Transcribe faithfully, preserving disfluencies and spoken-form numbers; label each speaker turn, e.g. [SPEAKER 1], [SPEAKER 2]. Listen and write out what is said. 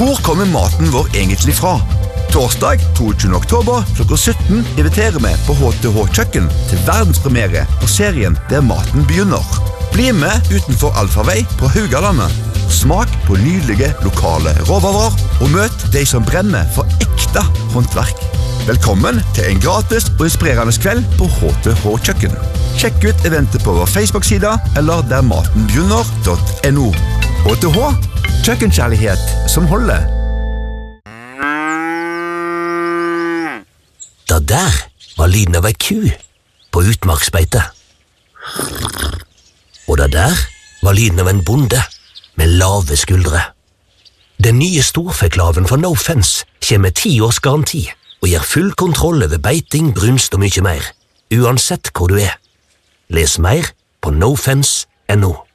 [SPEAKER 1] Hvor kommer maten vår egentlig fra? Torsdag toogtyvende oktober klokka sytten inviterer vi på H T H Kjøkken til verdenspremiere på serien Der maten begynner. Bli med utenfor Alfavei på Haugalandet. Smak på nydelige lokale råvarer og møt de som brenner for ekte håndverk. Velkommen til en gratis og inspirerende kveld på H T H Kjøkken. Sjekk ut eventet på vår Facebook-sida eller der maten begynner punktum no. H T H, kjøkkenkjærlighet som holder.
[SPEAKER 2] Da der var lyden av ei ku på utmarksbeite. Og da der var lyden av en bonde med lave skuldre. Den nye storfeklaven fra No Fence kommer med ti års garanti og gir full kontroll over beiting, brunst og mye mer, uansett hvor du er. Les mer på no fence punktum no.